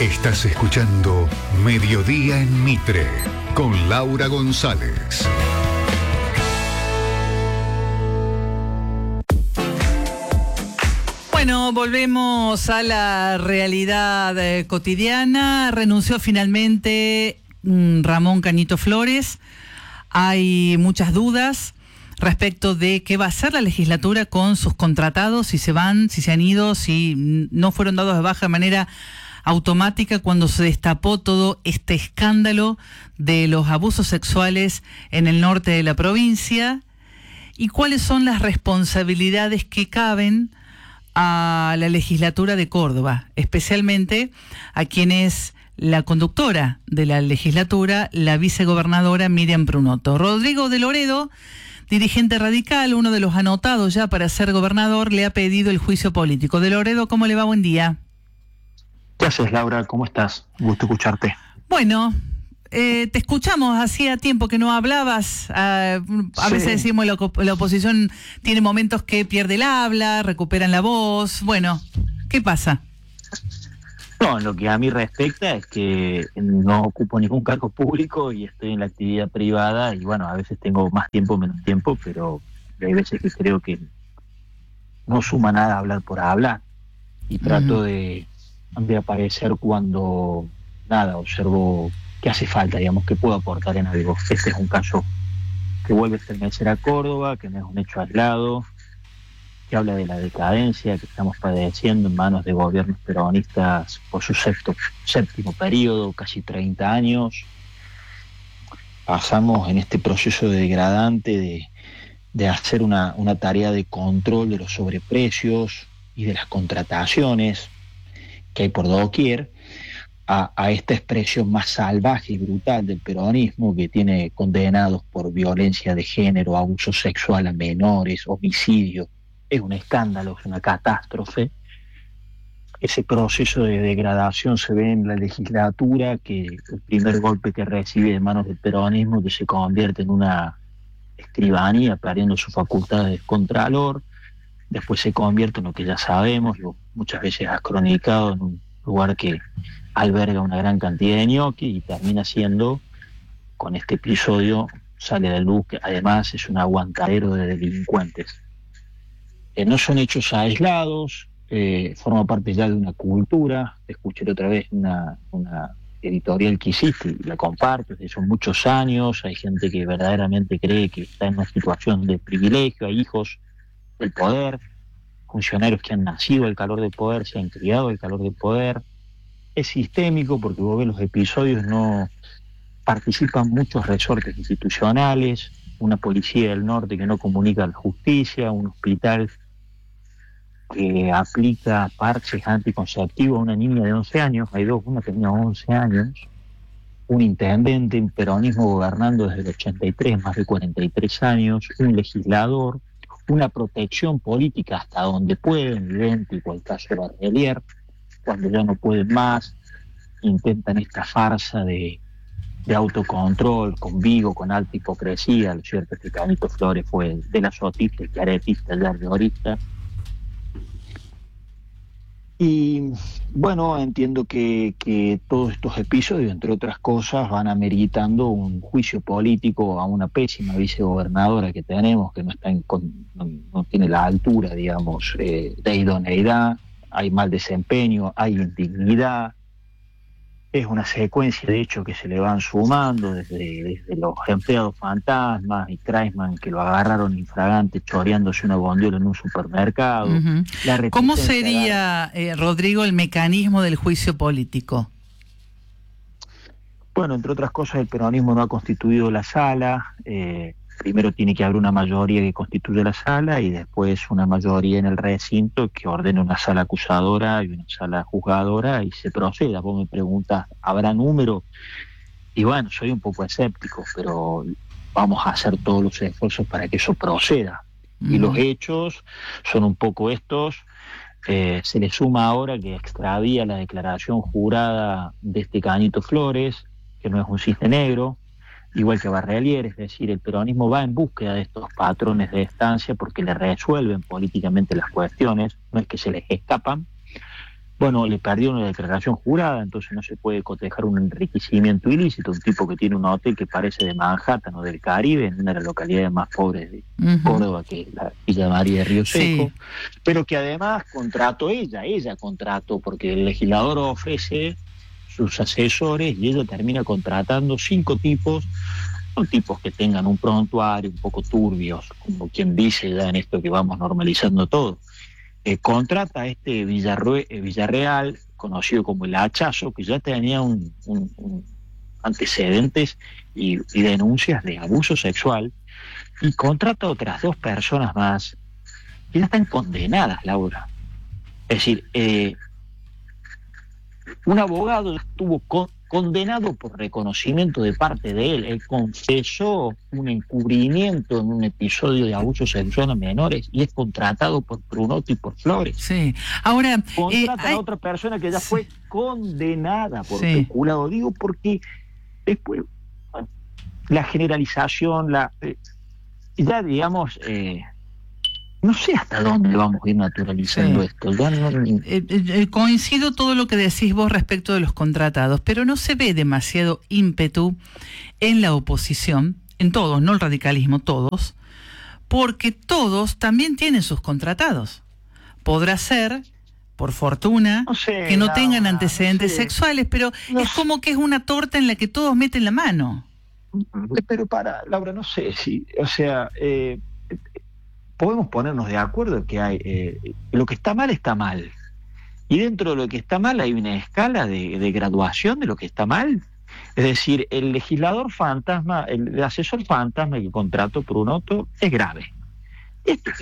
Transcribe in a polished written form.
Estás escuchando Mediodía en Mitre con Laura González. Bueno, volvemos a la realidad cotidiana. Renunció finalmente Ramón Cañito Flores. Hay muchas dudas respecto de qué va a hacer la legislatura con sus contratados, si se van, si se han ido, si no fueron dados de baja de manera automática cuando se destapó todo este escándalo de los abusos sexuales en el norte de la provincia, y cuáles son las responsabilidades que caben a la legislatura de Córdoba, especialmente a quien es la conductora de la legislatura, la vicegobernadora Miriam Brunotto. Rodrigo de Loredo, dirigente radical, uno de los anotados ya para ser gobernador, le ha pedido el juicio político. De Loredo, ¿cómo le va? Buen día. ¿Qué haces, Laura? ¿Cómo estás? Gusto escucharte. Bueno, te escuchamos, hacía tiempo que no hablabas. A veces decimos la oposición tiene momentos que pierde el habla, recuperan la voz. Bueno, ¿qué pasa? No, en lo que a mí respecta es que no ocupo ningún cargo público y estoy en la actividad privada y bueno, a veces tengo más tiempo, menos tiempo, pero hay veces que creo que no suma nada hablar por hablar y trato de aparecer cuando observo que hace falta, digamos, que puedo aportar en algo. Este es un caso que vuelve a estremecer a Córdoba, que no es un hecho aislado, que habla de la decadencia que estamos padeciendo en manos de gobiernos peronistas por su séptimo periodo, casi 30 años. Pasamos en este proceso degradante de hacer una tarea de control de los sobreprecios y de las contrataciones que hay por doquier, a esta expresión más salvaje y brutal del peronismo, que tiene condenados por violencia de género, abuso sexual a menores, homicidio. Es un escándalo, es una catástrofe. Ese proceso de degradación se ve en la legislatura, que el primer golpe que recibe de manos del peronismo, que se convierte en una escribanía, perdiendo su facultad de contralor. Después se convierte en lo que ya sabemos, muchas veces has cronicado, en un lugar que alberga una gran cantidad de ñoqui, y termina siendo, con este episodio, sale a la luz que además es un aguantadero de delincuentes. No son hechos aislados, forma parte ya de una cultura. Te escuché otra vez una editorial que hiciste y la comparto, desde son muchos años. Hay gente que verdaderamente cree que está en una situación de privilegio, hay hijos del poder, funcionarios que han nacido al calor del poder, se han criado al calor del poder. Es sistémico porque vos ves los episodios, no participan muchos resortes institucionales, una policía del norte que no comunica a la justicia, un hospital que aplica parches anticonceptivos a una niña de 11 años, hay dos, una tenía 11 años, un intendente, un peronismo gobernando desde el 83, más de 43 años, un legislador, una protección política hasta donde pueden, idéntico al caso de Barrelier. Cuando ya no pueden más, intentan esta farsa de autocontrol, con Vigo, con alta hipocresía. Lo cierto es que Cañito Flores fue de la sotista, el claretista, el arreorista. Y bueno, entiendo que todos estos episodios, entre otras cosas, van ameritando un juicio político a una pésima vicegobernadora que tenemos, que no tiene la altura, digamos, de idoneidad. Hay mal desempeño, hay indignidad. Es una secuencia de hechos que se le van sumando desde los empleados fantasmas y Kreisman, que lo agarraron infragante choreándose una bondiola en un supermercado. ¿Cómo sería, Rodrigo, el mecanismo del juicio político? Bueno, entre otras cosas, el peronismo no ha constituido la sala. Primero tiene que haber una mayoría que constituya la sala y después una mayoría en el recinto que ordene una sala acusadora y una sala juzgadora y se proceda. Vos me preguntas, ¿habrá número? Y bueno, soy un poco escéptico, pero vamos a hacer todos los esfuerzos para que eso proceda. Y los hechos son un poco estos. Se le suma ahora que extravía la declaración jurada de este Cañito Flores, que no es un cisne negro, igual que Barrelier. Es decir, el peronismo va en búsqueda de estos patrones de estancia porque le resuelven políticamente las cuestiones, no es que se les escapan. Bueno, le perdió una declaración jurada, entonces no se puede cotejar un enriquecimiento ilícito, un tipo que tiene un hotel que parece de Manhattan o del Caribe, en una de las localidades más pobres de Córdoba, que es la Villa María de Río Seco, pero que además contrató ella contrató, porque el legislador ofrece sus asesores y ella termina contratando 5 tipos, son tipos que tengan un prontuario un poco turbios, como quien dice ya en esto que vamos normalizando todo. Contrata a este Villarreal, conocido como el Hachazo, que ya tenía un antecedentes y denuncias de abuso sexual, y contrata a otras 2 personas más que ya están condenadas, Laura. Es decir, un abogado estuvo condenado por reconocimiento de parte de él. Él confesó un encubrimiento en un episodio de abuso sexual a menores y es contratado por Prunoto y por Flores. Sí. Ahora, contrata a otra persona que ya fue condenada por peculado. Digo porque después la generalización, ya digamos, no sé hasta dónde vamos a ir naturalizando esto. Ya coincido todo lo que decís vos respecto de los contratados, pero no se ve demasiado ímpetu en la oposición, en todos, no el radicalismo, todos, porque todos también tienen sus contratados. Podrá ser, por fortuna, que no tengan antecedentes sexuales, pero es como que es una torta en la que todos meten la mano. Pero Laura, no sé si, podemos ponernos de acuerdo que hay lo que está mal, y dentro de lo que está mal hay una escala de graduación de lo que está mal. Es decir, el legislador fantasma, el asesor fantasma que contrató Prunoto es grave. Esto